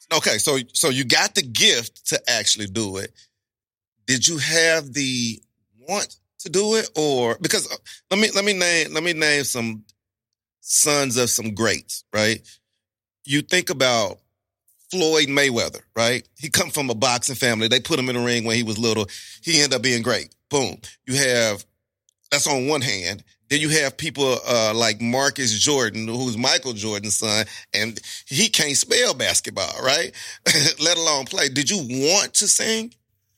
Okay, so you got the gift to actually do it. Did you have the want to do it, or because let me name some sons of some greats, right? You think about Floyd Mayweather, right? He come from a boxing family. They put him in the ring when he was little. He ended up being great. Boom. You have, that's on one hand. Then you have people like Marcus Jordan, who's Michael Jordan's son, and he can't spell basketball, right? Let alone play. Did you want to sing?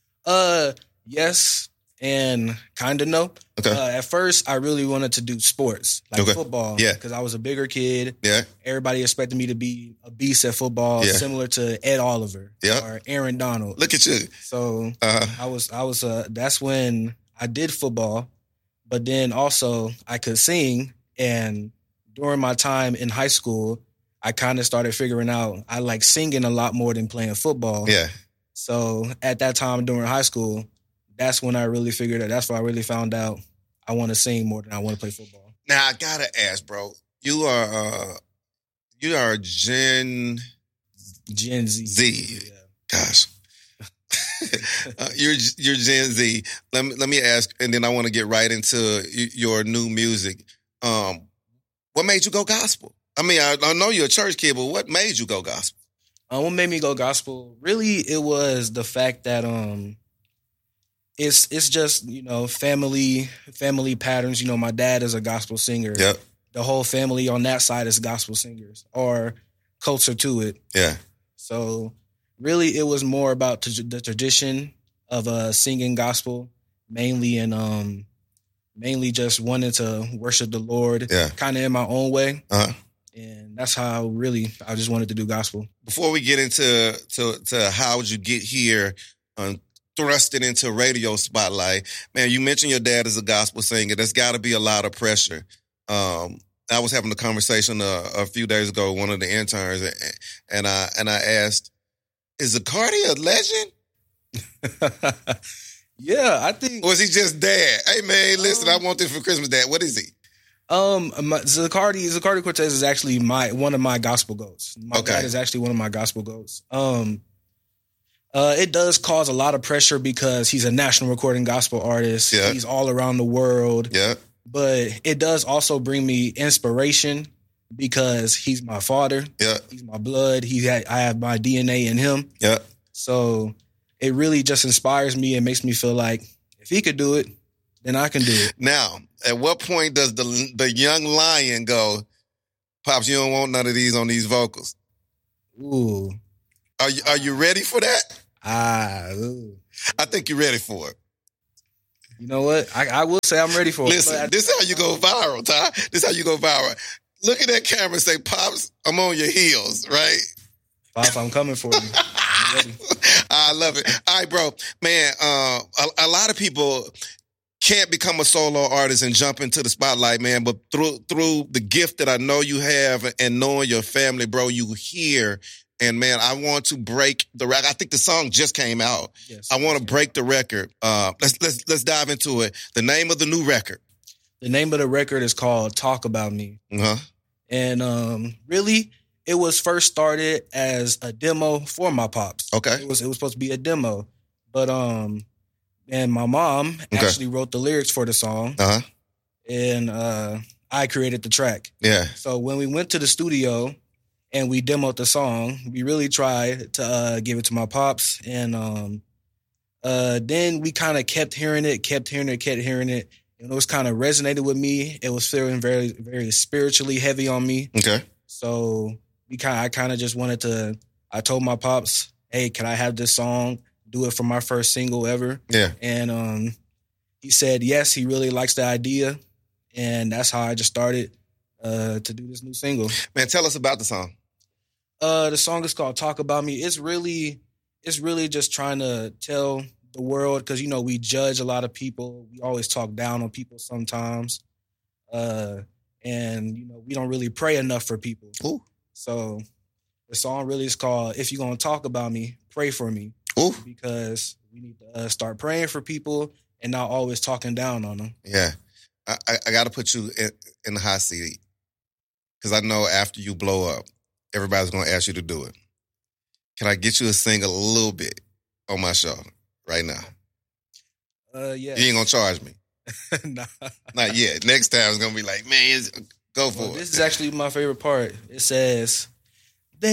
Yes, and kind of no. Okay. At first, I really wanted to do sports, like football. Yeah. Because I was a bigger kid. Yeah. Everybody expected me to be a beast at football, similar to Ed Oliver or Aaron Donald. Look at you. So I was. That's when I did football, but then also I could sing. And during my time in high school, I kind of started figuring out I like singing a lot more than playing football. Yeah. So at that time during high school, that's when I really figured out. That's why I really found out I want to sing more than I want to play football. Now I gotta ask, bro. You are Gen Z. Yeah. Gosh. You're Gen Z. Let me ask, and then I want to get right into your new music. What made you go gospel? I mean, I know you're a church kid, but what made you go gospel? What made me go gospel? Really, it was the fact that it's just, family patterns. My dad is a gospel singer. Yep. The whole family on that side is gospel singers or closer to it. Yeah. So really, it was more about the tradition of singing gospel, mainly mainly just wanting to worship the Lord, kind of in my own way. Uh-huh. And that's how I just wanted to do gospel. Before we get into how would you get here, thrusted into radio spotlight, man, you mentioned your dad is a gospel singer. There's got to be a lot of pressure. I was having a conversation a few days ago with one of the interns, and I asked, "Is Zacardi a legend?" Yeah, I think. Or is he just dad? Hey man, listen, I want this for Christmas, Dad. What is he? Zacardi Cortez is actually one of my gospel goats. My dad is actually one of my gospel goats. It does cause a lot of pressure because he's a national recording gospel artist. Yeah. He's all around the world. Yeah. But it does also bring me inspiration because he's my father. Yeah. He's my blood. I have my DNA in him. Yeah. So it really just inspires me and makes me feel like if he could do it, then I can do it. Now, at what point does the young lion go, Pops, you don't want none of these on these vocals? Ooh. Are you ready for that? Ooh. I think you're ready for it. You know what? I will say I'm ready for it. Listen, this is how you go viral, Ty. This is how you go viral. Look at that camera and say, Pops, I'm on your heels, right? Pops, I'm coming for you. I'm ready. I love it. All right, bro. Man, a lot of people can't become a solo artist and jump into the spotlight, man. But through the gift that I know you have and knowing your family, bro, you hear. And man, I want to break the record. I think the song just came out. Yes, I want to break the record. Let's dive into it. The name of the new record. The name of the record is called Talk About Me. Uh-huh. And really, it was first started as a demo for my pops. Okay. It was supposed to be a demo, but and my mom actually wrote the lyrics for the song. Uh-huh. And I created the track. Yeah. So when we went to the studio and we demoed the song, we really tried to give it to my pops. And then we kind of kept hearing it. And it was kind of resonated with me. It was feeling very, very spiritually heavy on me. Okay. So I kind of just wanted to, I told my pops, hey, can I have this song? Do it for my first single ever. Yeah. And he said yes, he really likes the idea. And that's how I just started to do this new single. Man, tell us about the song. The song is called Talk About Me. It's really just trying to tell the world, because, we judge a lot of people. We always talk down on people sometimes. And, we don't really pray enough for people. Ooh. So the song really is called If You're Gonna Talk About Me, Pray For Me. Ooh. Because we need to start praying for people and not always talking down on them. Yeah. I got to put you in the hot seat, because I know after you blow up, everybody's going to ask you to do it. Can I get you to sing a little bit on my show right now? Yeah. You ain't gonna charge me. Nah. Not yet. Next time it's gonna be like, man, go for it. This is actually my favorite part. It says,